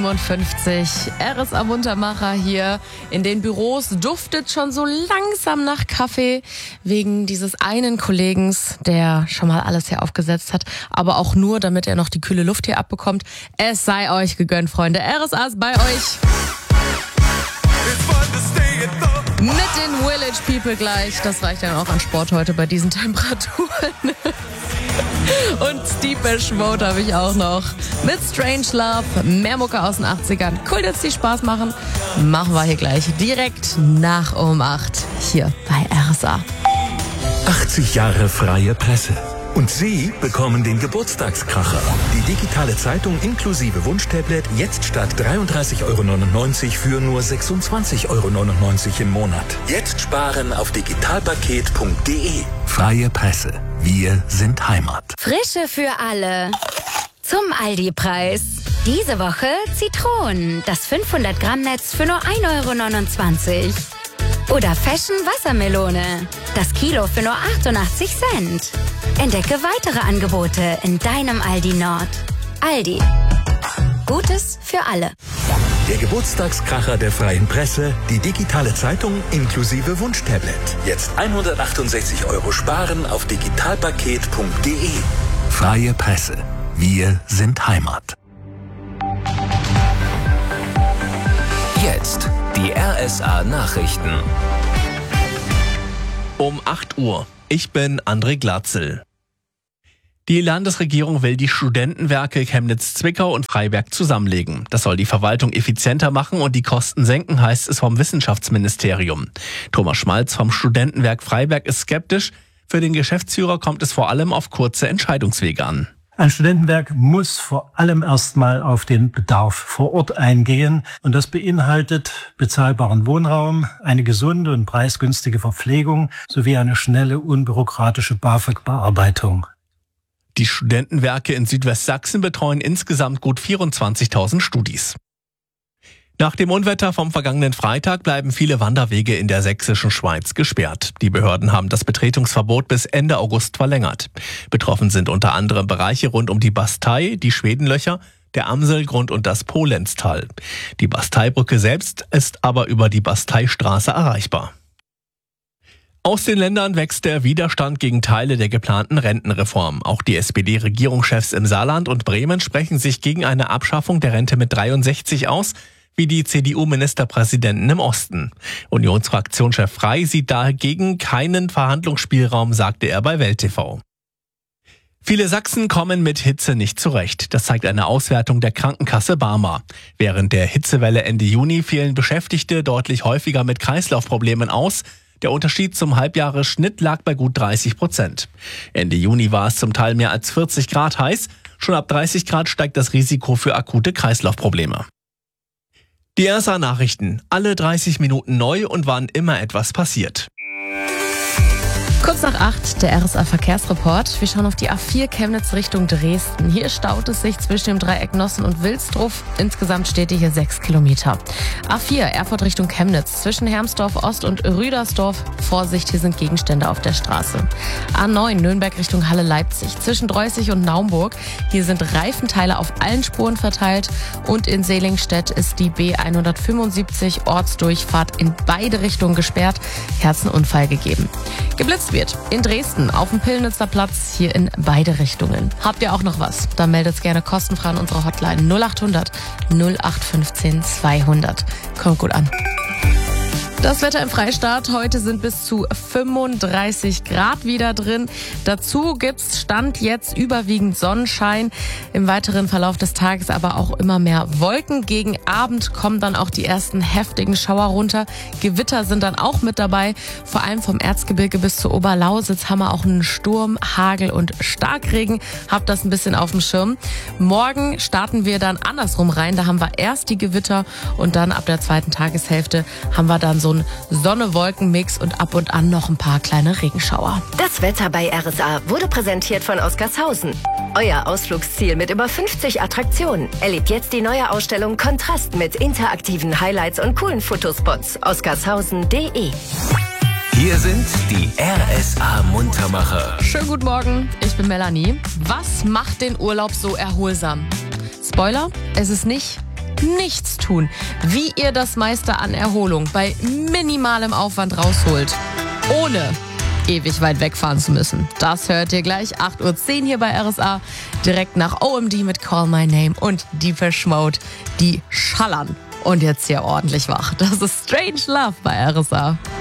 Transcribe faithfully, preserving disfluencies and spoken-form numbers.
siebenundfünfzig. R S A Muntermacher hier. In den Büros duftet schon so langsam nach Kaffee wegen dieses einen Kollegens, der schon mal alles hier aufgesetzt hat, aber auch nur, damit er noch die kühle Luft hier abbekommt. Es sei euch gegönnt, Freunde. R S A ist bei euch. Mit den Village People gleich. Das reicht dann auch an Sport heute bei diesen Temperaturen. Und Deepish Mode habe ich auch noch. Mit Strange Love, mehr Mucke aus den achtzigern. Cool, dass die Spaß machen. Machen wir hier gleich direkt nach um acht. Hier bei R S A. achtzig Jahre freie Presse. Und Sie bekommen den Geburtstagskracher. Die digitale Zeitung inklusive Wunschtablet jetzt statt dreiunddreißig Euro neunundneunzig für nur sechsundzwanzig Euro neunundneunzig im Monat. Jetzt sparen auf digitalpaket punkt de. Freie Presse. Wir sind Heimat. Frische für alle. Zum Aldi-Preis. Diese Woche Zitronen. Das fünfhundert Gramm Netz für nur ein Euro neunundzwanzig. Oder Fashion Wassermelone. Das Kilo für nur achtundachtzig Cent. Entdecke weitere Angebote in deinem Aldi Nord. Aldi. Gutes für alle. Der Geburtstagskracher der freien Presse, die digitale Zeitung inklusive Wunschtablet. Jetzt hundertachtundsechzig Euro sparen auf digitalpaket punkt de. Freie Presse. Wir sind Heimat. Jetzt die R S A Nachrichten. Um acht Uhr. Ich bin André Glatzel. Die Landesregierung will die Studentenwerke Chemnitz-Zwickau und Freiberg zusammenlegen. Das soll die Verwaltung effizienter machen und die Kosten senken, heißt es vom Wissenschaftsministerium. Thomas Schmalz vom Studentenwerk Freiberg ist skeptisch. Für den Geschäftsführer kommt es vor allem auf kurze Entscheidungswege an. Ein Studentenwerk muss vor allem erstmal auf den Bedarf vor Ort eingehen. Und das beinhaltet bezahlbaren Wohnraum, eine gesunde und preisgünstige Verpflegung sowie eine schnelle, unbürokratische BAföG-Bearbeitung. Die Studentenwerke in Südwestsachsen betreuen insgesamt gut vierundzwanzigtausend Studis. Nach dem Unwetter vom vergangenen Freitag bleiben viele Wanderwege in der sächsischen Schweiz gesperrt. Die Behörden haben das Betretungsverbot bis Ende August verlängert. Betroffen sind unter anderem Bereiche rund um die Bastei, die Schwedenlöcher, der Amselgrund und das Polenztal. Die Basteibrücke selbst ist aber über die Basteistraße erreichbar. Aus den Ländern wächst der Widerstand gegen Teile der geplanten Rentenreform. Auch die S P D-Regierungschefs im Saarland und Bremen sprechen sich gegen eine Abschaffung der Rente mit dreiundsechzig aus, wie die C D U-Ministerpräsidenten im Osten. Unionsfraktionschef Frey sieht dagegen keinen Verhandlungsspielraum, sagte er bei Welt T V. Viele Sachsen kommen mit Hitze nicht zurecht. Das zeigt eine Auswertung der Krankenkasse Barmer. Während der Hitzewelle Ende Juni fielen Beschäftigte deutlich häufiger mit Kreislaufproblemen aus. Der Unterschied zum Halbjahresschnitt lag bei gut dreißig Prozent. Ende Juni war es zum Teil mehr als vierzig Grad heiß. Schon ab dreißig Grad steigt das Risiko für akute Kreislaufprobleme. Die R S A-Nachrichten. Alle dreißig Minuten neu und wann immer etwas passiert. Kurz nach acht, der R S A-Verkehrsreport. Wir schauen auf die A vier Chemnitz Richtung Dresden. Hier staut es sich zwischen dem Dreieck Nossen und Wilsdruff. Insgesamt steht hier sechs Kilometer. A vier Erfurt Richtung Chemnitz. Zwischen Hermsdorf Ost und Rüdersdorf. Vorsicht, hier sind Gegenstände auf der Straße. A neun Nürnberg Richtung Halle-Leipzig. Zwischen Dreußig und Naumburg. Hier sind Reifenteile auf allen Spuren verteilt. Und in Selingstedt ist die B hundertfünfundsiebzig Ortsdurchfahrt in beide Richtungen gesperrt. Hier hat es einen Unfall gegeben. Geblitzt wird in Dresden auf dem Pillnitzer Platz, hier in beide Richtungen. Habt ihr auch noch was? Dann meldet gerne kostenfrei an unsere Hotline null achthundert null acht fünfzehn zweihundert. Kommt gut an. Das Wetter im Freistaat. Heute sind bis zu fünfunddreißig Grad wieder drin. Dazu gibt's Stand jetzt überwiegend Sonnenschein. Im weiteren Verlauf des Tages aber auch immer mehr Wolken. Gegen Abend kommen dann auch die ersten heftigen Schauer runter. Gewitter sind dann auch mit dabei. Vor allem vom Erzgebirge bis zur Oberlausitz haben wir auch einen Sturm, Hagel und Starkregen. Habt das ein bisschen auf dem Schirm. Morgen starten wir dann andersrum rein. Da haben wir erst die Gewitter und dann ab der zweiten Tageshälfte haben wir dann so ein Sonne-Wolken-Mix und ab und an noch ein paar kleine Regenschauer. Das Wetter bei R S A wurde präsentiert von Oscarshausen. Euer Ausflugsziel mit über fünfzig Attraktionen. Erlebt jetzt die neue Ausstellung Kontrast mit interaktiven Highlights und coolen Fotospots. oscarshausen punkt de. Hier sind die R S A Muntermacher. Schönen guten Morgen, ich bin Melanie. Was macht den Urlaub so erholsam? Spoiler, es ist nicht nichts tun. Wie ihr das meiste an Erholung bei minimalem Aufwand rausholt, ohne ewig weit wegfahren zu müssen. Das hört ihr gleich acht Uhr zehn hier bei R S A, direkt nach O M D mit Call My Name und Depeche Mode, die schallern. Und jetzt hier ordentlich wach. Das ist Strange Love bei R S A.